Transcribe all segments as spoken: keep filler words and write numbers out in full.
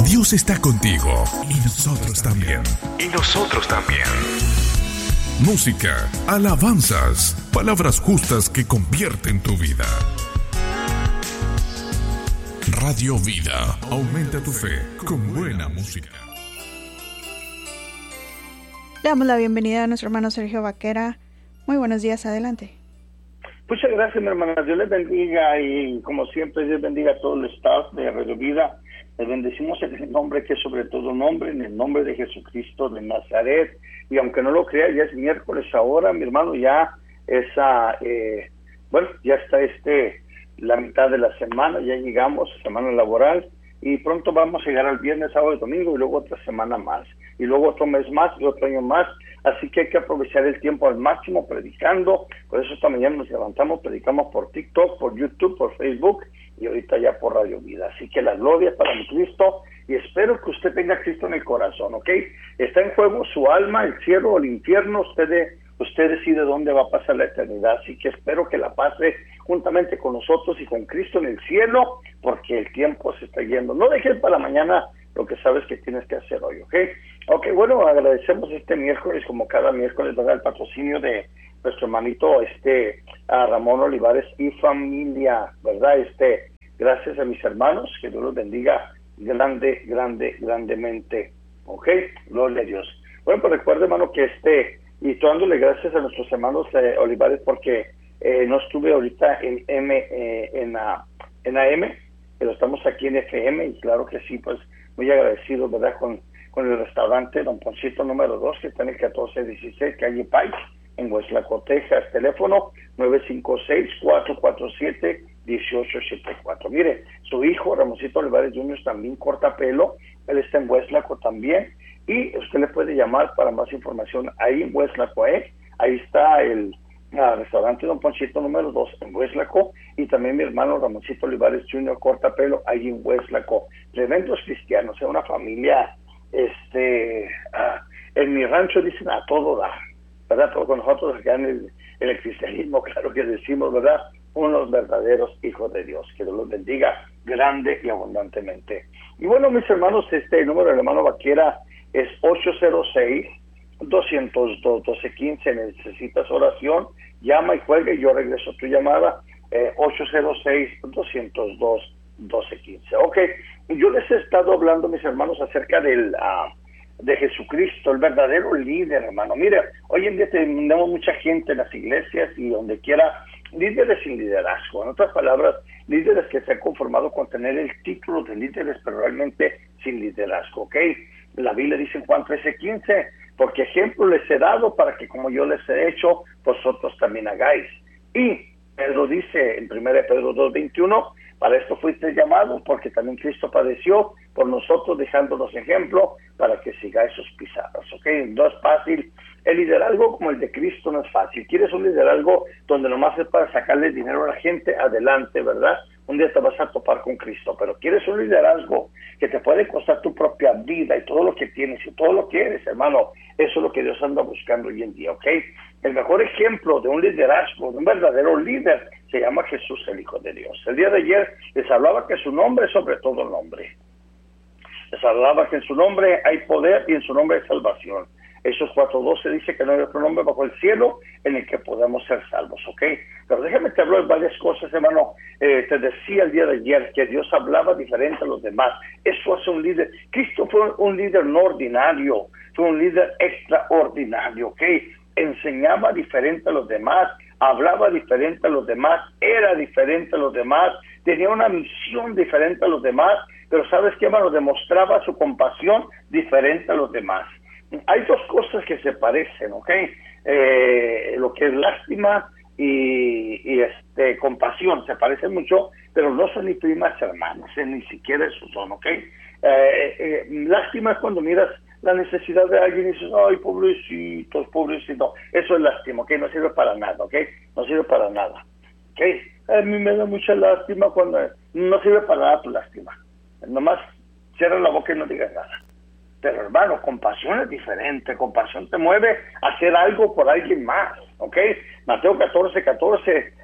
Dios está contigo y nosotros también. Y nosotros también. Música, alabanzas, palabras justas que convierten tu vida. Radio Vida, aumenta tu fe con buena música. Le damos la bienvenida a nuestro hermano Sergio Vaquera. Muy buenos días, adelante. Muchas gracias, mi hermana. Dios les bendiga y, como siempre, Dios bendiga a todo el staff de Radio Vida. Les bendecimos en el nombre que es sobre todo nombre, en el nombre de Jesucristo de Nazaret. Y aunque no lo crea, ya es miércoles ahora, mi hermano, ya esa, eh, bueno, ya está este, la mitad de la semana, ya llegamos, semana laboral, y pronto vamos a llegar al viernes, sábado y domingo, y luego otra semana más, y luego otro mes más, y otro año más. Así que hay que aprovechar el tiempo al máximo predicando. Por eso esta mañana nos levantamos, predicamos por TikTok, por YouTube, por Facebook y ahorita ya por Radio Vida. Así que la gloria es para mi Cristo y espero que usted tenga a Cristo en el corazón, ¿ok? Está en juego su alma, el cielo o el infierno. Usted, usted decide dónde va a pasar la eternidad. Así que espero que la pase juntamente con nosotros y con Cristo en el cielo, porque el tiempo se está yendo. No dejes para mañana lo que sabes que tienes que hacer hoy, ¿ok? Ok, bueno, agradecemos este miércoles, como cada miércoles, ¿verdad?, el patrocinio de nuestro hermanito, este, a Ramón Olivares y familia, ¿verdad? Este, gracias a mis hermanos, que Dios los bendiga grande, grande, grandemente, ¿ok? Gloria a Dios. Bueno, pues recuerda, hermano, que este, y estoy dándole gracias a nuestros hermanos eh, Olivares, porque eh, no estuve ahorita en M, eh, en, a, en A M, pero estamos aquí en F M, y claro que sí, pues, muy agradecido, ¿verdad?, con, con el restaurante Don Poncito número dos, que está en el catorce dieciséis, calle Pike, en Hueslaco, Texas. Teléfono nueve cinco seis, cuatro cuatro siete, uno ocho siete cuatro. Mire, su hijo, Ramoncito Olivares junior, también corta pelo. Él está en Hueslaco también. Y usted le puede llamar para más información ahí en Hueslaco, ¿eh? Ahí está el ah, restaurante Don Ponchito número dos en Hueslaco, y también mi hermano Ramoncito Olivares junior corta pelo ahí en Hueslaco. Tremendos cristianos, es una familia, este, ah, en mi rancho dicen a todo da, ¿verdad? Pero con nosotros acá en el, en el cristianismo, claro que decimos, ¿verdad?, unos verdaderos hijos de Dios. Que Dios los bendiga grande y abundantemente. Y bueno, mis hermanos, este el número del hermano Vaquera es ocho cero seis, dos cero dos, uno dos uno cinco. Necesitas oración, llama y juega y yo regreso tu llamada, eh, ocho cero seis, dos cero dos, uno dos cinco. Ok, yo les he estado hablando, mis hermanos, acerca del uh, de Jesucristo, el verdadero líder, hermano. Mire, hoy en día tenemos mucha gente en las iglesias y donde quiera, líderes sin liderazgo. En otras palabras, líderes que se han conformado con tener el título de líderes, pero realmente sin liderazgo, ¿ok? La Biblia dice en Juan trece quince, porque ejemplo les he dado para que como yo les he hecho, vosotros también hagáis. Y Pedro dice en primera de Pedro dos veintiuno, para esto fuiste llamados, porque también Cristo padeció por nosotros, dejándonos ejemplo para que sigáis sus pisadas, ¿ok? No es fácil. El liderazgo como el de Cristo no es fácil. ¿Quieres un liderazgo donde nomás es para sacarle dinero a la gente? Adelante, ¿verdad? Un día te vas a topar con Cristo. Pero ¿quieres un liderazgo que te puede costar tu propia vida y todo lo que tienes y todo lo que eres, hermano? Eso es lo que Dios anda buscando hoy en día, ¿ok? El mejor ejemplo de un liderazgo, de un verdadero líder, se llama Jesús, el Hijo de Dios. El día de ayer les hablaba que su nombre es sobre todo nombre. Les hablaba que en su nombre hay poder y en su nombre hay salvación. Esos cuatro doce dice que no hay otro nombre bajo el cielo en el que podamos ser salvos, ¿ok? Pero déjame te hablar de varias cosas, hermano. Eh, te decía el día de ayer que Dios hablaba diferente a los demás. Eso hace un líder. Cristo fue un líder no ordinario, fue un líder extraordinario, ¿ok? Enseñaba diferente a los demás, hablaba diferente a los demás, era diferente a los demás, tenía una misión diferente a los demás, pero ¿sabes qué, hermano? Demostraba su compasión diferente a los demás. Hay dos cosas que se parecen, ¿ok? Eh, lo que es lástima y, y este compasión se parecen mucho, pero no son ni primas hermanas, eh, ni siquiera eso son, ¿ok? Eh, eh, lástima es cuando miras la necesidad de alguien y dices, ay, pobrecitos, pobrecito. Eso es lástima, ¿ok? No sirve para nada, ¿ok? No sirve para nada, ¿ok? A mí me da mucha lástima cuando... No sirve para nada tu lástima. Nomás cierra la boca y no digas nada. Pero hermano, compasión es diferente. Compasión te mueve a hacer algo por alguien más, ¿ok? Mateo catorce, catorce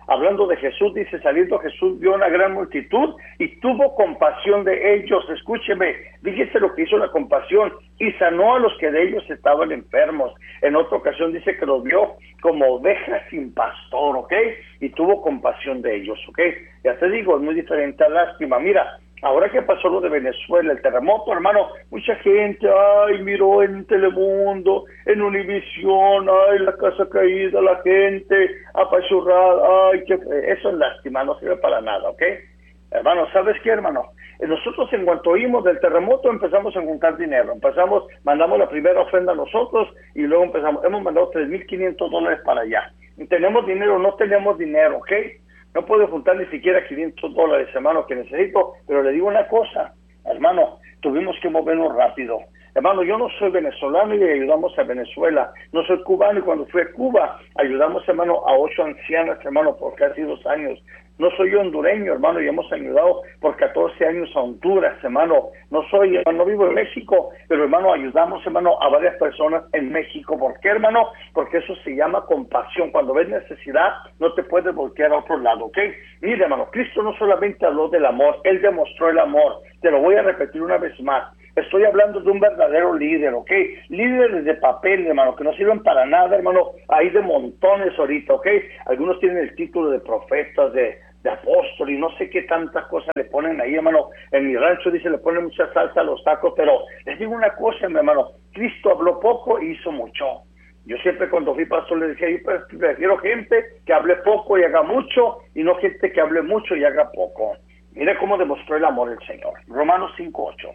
hablando de Jesús, dice, saliendo Jesús vio una gran multitud y tuvo compasión de ellos. Escúcheme, fíjese lo que hizo la compasión, y sanó a los que de ellos estaban enfermos. En otra ocasión dice que los vio como ovejas sin pastor, ¿ok? Y tuvo compasión de ellos, ¿ok? Ya te digo, es muy diferente a lástima. Mira, ahora que pasó lo de Venezuela, el terremoto, hermano, mucha gente, ay, miró en Telemundo, en Univisión, ay, la casa caída, la gente apachurrada, ay, que eso es lástima, no sirve para nada, ¿ok? Hermano, ¿sabes qué, hermano? Nosotros, en cuanto oímos del terremoto, empezamos a juntar dinero, empezamos, mandamos la primera ofrenda nosotros, y luego empezamos, hemos mandado tres mil quinientos dólares para allá. ¿Tenemos dinero? No tenemos dinero, ¿ok? No puedo juntar ni siquiera quinientos dólares, hermano, que necesito, pero le digo una cosa, hermano, tuvimos que movernos rápido. Hermano, yo no soy venezolano y ayudamos a Venezuela. No soy cubano y cuando fui a Cuba ayudamos, hermano, a ocho ancianas, hermano, por casi dos años. No soy hondureño, hermano, y hemos ayudado por catorce años a Honduras, hermano. No soy, hermano, no vivo en México, pero, hermano, ayudamos, hermano, a varias personas en México. ¿Por qué, hermano? Porque eso se llama compasión. Cuando ves necesidad, no te puedes voltear a otro lado, ¿ok? Mira, hermano, Cristo no solamente habló del amor, Él demostró el amor. Te lo voy a repetir una vez más. Estoy hablando de un verdadero líder, ¿ok? Líderes de papel, hermano, que no sirven para nada, hermano. Hay de montones ahorita, ¿ok? Algunos tienen el título de profetas, de, de apóstol, y no sé qué tantas cosas le ponen ahí, hermano. En mi rancho, dice, le ponen mucha salsa a los tacos, pero les digo una cosa, mi hermano. Cristo habló poco y hizo mucho. Yo siempre cuando fui pastor le decía, yo prefiero gente que hable poco y haga mucho, y no gente que hable mucho y haga poco. Mira cómo demostró el amor el Señor. Romanos cinco ocho.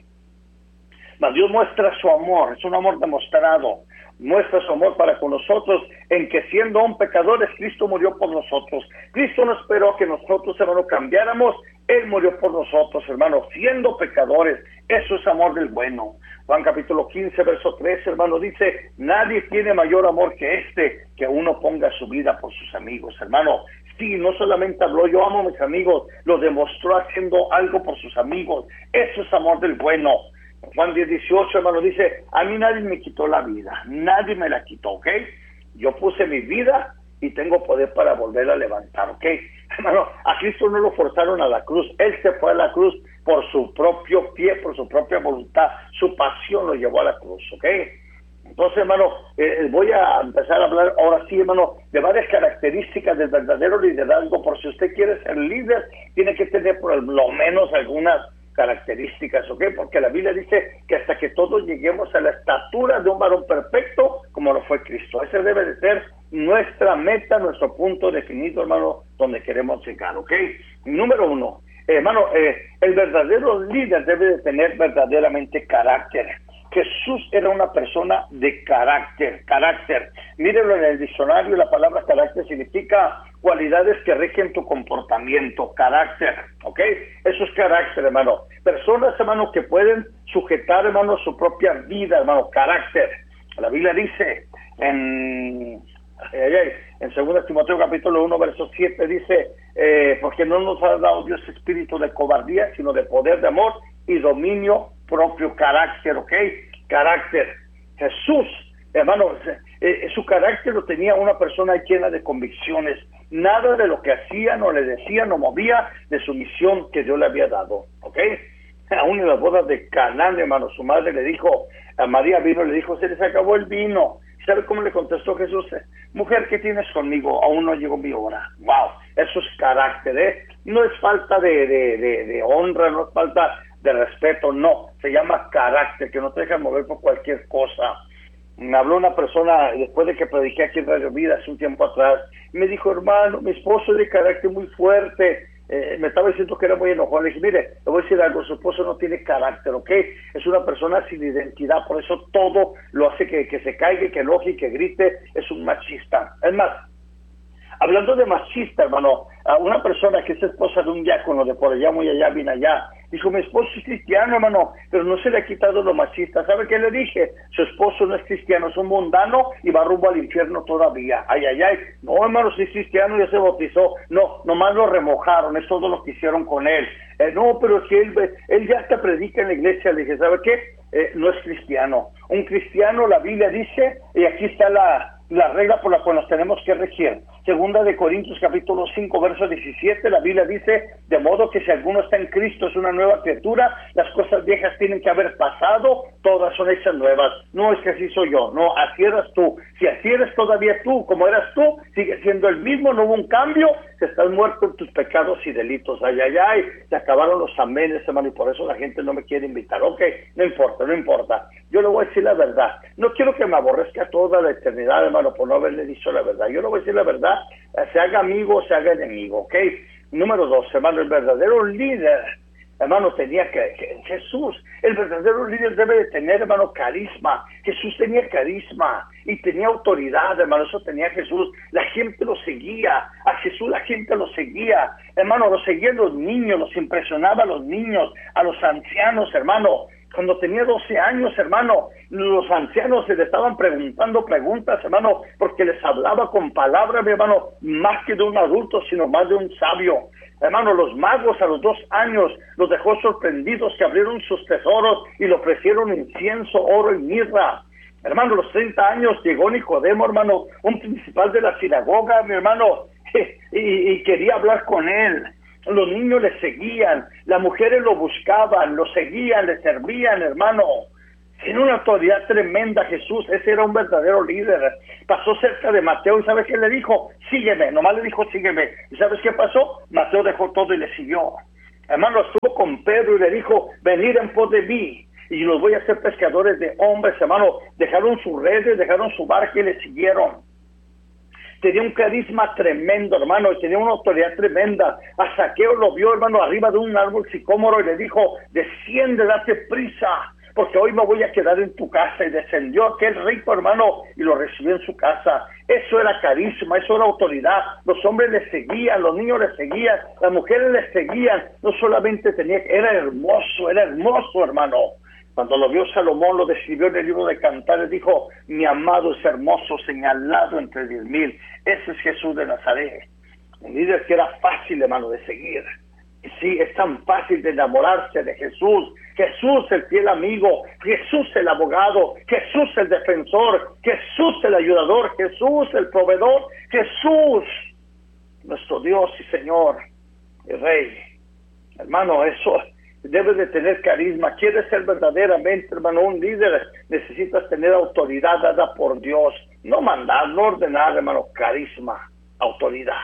Mas Dios muestra su amor, es un amor demostrado, muestra su amor para con nosotros, en que siendo aún pecadores, Cristo murió por nosotros. Cristo no esperó que nosotros, hermano, cambiáramos, Él murió por nosotros, hermano, siendo pecadores. Eso es amor del bueno. Juan capítulo quince, verso tres, hermano, dice, nadie tiene mayor amor que este, que uno ponga su vida por sus amigos, hermano. Sí, no solamente habló, yo amo a mis amigos, lo demostró haciendo algo por sus amigos. Eso es amor del bueno. Juan diez dieciocho, hermano, dice, a mí nadie me quitó la vida, nadie me la quitó, ¿ok? Yo puse mi vida y tengo poder para volver a levantar, ¿ok? Hermano, a Cristo no lo forzaron a la cruz, Él se fue a la cruz por su propio pie, por su propia voluntad, su pasión lo llevó a la cruz, ¿ok? Entonces, hermano, eh, voy a empezar a hablar ahora sí, hermano, de varias características del verdadero liderazgo. Por si usted quiere ser líder, tiene que tener por lo menos algunas características, ¿ok? Porque la Biblia dice que hasta que todos lleguemos a la estatura de un varón perfecto, como lo fue Cristo. Ese debe de ser nuestra meta, nuestro punto definido, hermano, donde queremos llegar, ¿ok? Número uno, eh, hermano, eh, el verdadero líder debe de tener verdaderamente carácter. Jesús era una persona de carácter, carácter. Mírenlo en el diccionario, la palabra carácter significa cualidades que rigen tu comportamiento, carácter, ¿ok? Eso es carácter, hermano. Personas, hermano, que pueden sujetar, hermano, su propia vida, hermano, carácter. La Biblia dice en, eh, en segunda Timoteo capítulo uno, verso siete, dice, eh, porque no nos ha dado Dios espíritu de cobardía, sino de poder, de amor y dominio propio, carácter, ¿ok? Carácter. Jesús, hermano, eh, su carácter lo tenía una persona llena de convicciones. Nada de lo que hacía, no le decía, no movía de su misión que Dios le había dado, ¿ok? Aún en las bodas de Canaán, hermano, su madre le dijo, a María vino, le dijo, se les acabó el vino. ¿Sabe cómo le contestó Jesús? Mujer, ¿qué tienes conmigo? Aún no llegó mi hora. Wow, eso es carácter, ¿eh? No es falta de, de, de, de honra, no es falta de respeto, no, se llama carácter, que no te deja mover por cualquier cosa. Me habló una persona después de que prediqué aquí en Radio Vida hace un tiempo atrás, y me dijo, hermano, mi esposo es de carácter muy fuerte, eh, me estaba diciendo que era muy enojado. Le dije, mire, le voy a decir algo, su esposo no tiene carácter, ¿ok? Es una persona sin identidad, por eso todo lo hace que, que se caiga, que enoje y que grite, es un machista. Es más, hablando de machista, hermano, a una persona que es esposa de un diácono de por allá, muy allá, viene allá, dijo, mi esposo es cristiano, hermano, pero no se le ha quitado lo machista. ¿Sabe qué le dije? Su esposo no es cristiano, es un mundano y va rumbo al infierno todavía. Ay, ay, ay. No, hermano, si es cristiano, ya se bautizó. No, nomás lo remojaron, es todo lo que hicieron con él. Eh, no, pero si él, él ya hasta predica en la iglesia. Le dije, ¿sabe qué? Eh, no es cristiano. Un cristiano, la Biblia dice, y aquí está la... la regla por la cual nos tenemos que regir. Segunda de Corintios capítulo cinco, verso diecisiete, la Biblia dice, de modo que si alguno está en Cristo es una nueva criatura, las cosas viejas tienen que haber pasado, todas son hechas nuevas. No es que así soy yo, no, así eras tú. Si así eres todavía tú, como eras tú, sigue siendo el mismo, no hubo un cambio, que estás muerto en tus pecados y delitos. Ay, ay, ay, se acabaron los amenes, hermano, y por eso la gente no me quiere invitar. Ok, no importa, no importa. Yo le voy a decir la verdad. No quiero que me aborrezca toda la eternidad, hermano, por no haberle dicho la verdad. Yo le voy a decir la verdad, se haga amigo, se haga enemigo, ¿ok? Número dos, hermano, el verdadero líder, hermano, tenía que, que Jesús, el verdadero líder debe de tener, hermano, carisma. Jesús tenía carisma y tenía autoridad, hermano, eso tenía Jesús. La gente lo seguía, a Jesús la gente lo seguía, hermano, lo seguían los niños, los impresionaba a los niños, a los ancianos, hermano. Cuando tenía doce años, hermano, los ancianos se le estaban preguntando preguntas, hermano, porque les hablaba con palabras, hermano, más que de un adulto, sino más de un sabio. Hermano, los magos a los dos años los dejó sorprendidos, que abrieron sus tesoros y le ofrecieron incienso, oro y mirra. Hermano, a los treinta años llegó Nicodemo, hermano, un principal de la sinagoga, mi hermano, y, y quería hablar con él. Los niños le seguían, las mujeres lo buscaban, lo seguían, le servían, hermano. Tiene una autoridad tremenda Jesús, ese era un verdadero líder. Pasó cerca de Mateo y ¿sabes qué le dijo? Sígueme, nomás le dijo sígueme. ¿Y sabes qué pasó? Mateo dejó todo y le siguió. Hermano, estuvo con Pedro y le dijo, venid en pos de mí y los voy a hacer pescadores de hombres, hermano. Dejaron sus redes, dejaron su barca y le siguieron. Tenía un carisma tremendo, hermano, y tenía una autoridad tremenda. A Zaqueo lo vio, hermano, arriba de un árbol sicómoro y le dijo, desciende, date prisa, porque hoy me voy a quedar en tu casa. Y descendió aquel rico, hermano, y lo recibió en su casa. Eso era carisma, eso era autoridad. Los hombres le seguían, los niños le seguían, las mujeres le seguían. No solamente tenía, era hermoso, era hermoso, hermano. Cuando lo vio Salomón, lo describió en el libro de Cantares, dijo, mi amado es hermoso, señalado entre diez mil. Ese es Jesús de Nazaret. Un líder que era fácil, hermano, de seguir. Y sí, es tan fácil de enamorarse de Jesús. Jesús el fiel amigo, Jesús el abogado, Jesús el defensor, Jesús el ayudador, Jesús el proveedor, Jesús, nuestro Dios y Señor y Rey. Hermano, eso debes de tener carisma. Quieres ser verdaderamente, hermano, un líder, necesitas tener autoridad dada por Dios. No mandar, no ordenar, hermano, carisma, autoridad.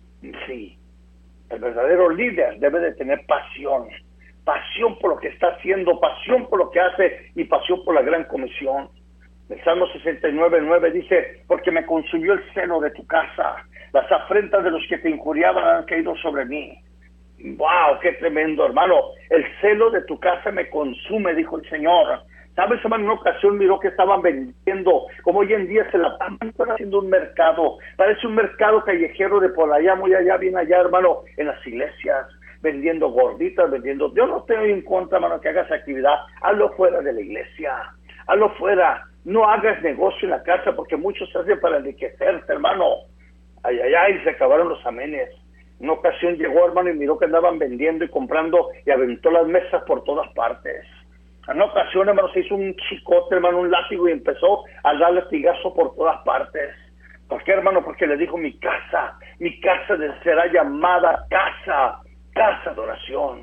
Sí, el verdadero líder debe de tener pasión. Pasión por lo que está haciendo, pasión por lo que hace y pasión por la gran comisión. El Salmo sesenta y nueve, nueve dice, porque me consumió el celo de tu casa. Las afrentas de los que te injuriaban han caído sobre mí. ¡Wow! ¡Qué tremendo, hermano! El celo de tu casa me consume, dijo el Señor. ¿Sabes, hermano? En una ocasión miró que estaban vendiendo, como hoy en día se la están haciendo un mercado. Parece un mercado callejero de por allá, muy allá, bien allá, hermano, en las iglesias, vendiendo gorditas, vendiendo... Yo no estoy en contra, hermano, que hagas actividad. Hazlo fuera de la iglesia. Hazlo fuera. No hagas negocio en la casa porque muchos se hacen para enriquecerse, hermano. Ay, ay, ay, se acabaron los amenes. En una ocasión llegó, hermano, y miró que andaban vendiendo y comprando y aventó las mesas por todas partes. En una ocasión, hermano, se hizo un chicote, hermano, un látigo y empezó a dar latigazo por todas partes. ¿Por qué, hermano? Porque le dijo, mi casa, mi casa será llamada casa, casa de oración.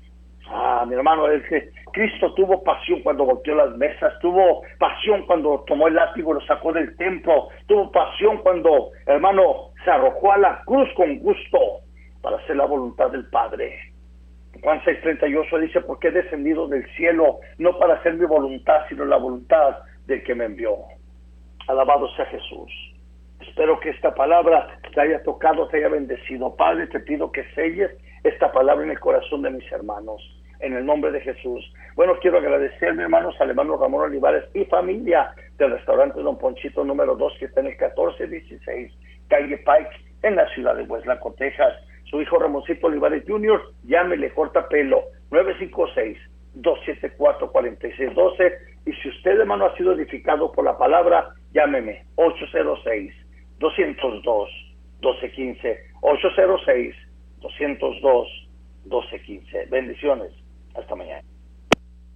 Ah, mi hermano, es que Cristo tuvo pasión cuando volteó las mesas, tuvo pasión cuando tomó el látigo y lo sacó del templo, tuvo pasión cuando, hermano, se arrojó a la cruz con gusto para hacer la voluntad del Padre. Juan seis treinta y ocho dice, porque he descendido del cielo, no para hacer mi voluntad, sino la voluntad del que me envió. Alabado sea Jesús. Espero que esta palabra te haya tocado, te haya bendecido. Padre, te pido que selles esta palabra en el corazón de mis hermanos, en el nombre de Jesús. Bueno, quiero agradecer, mis hermanos, al hermano Ramón Olivares y familia del restaurante Don Ponchito número dos, que está en el catorce dieciséis, calle Pikes, en la ciudad de Hueslaco, Texas. Su hijo Ramoncito Olivares junior, llámele, corta pelo, nueve cinco seis, dos siete cuatro, cuatro seis uno dos. Y si usted, hermano, ha sido edificado por la palabra, llámeme, ocho cero seis, dos cero dos, uno dos uno cinco, ocho cero seis, dos cero dos, uno dos uno cinco. Bendiciones. Hasta mañana.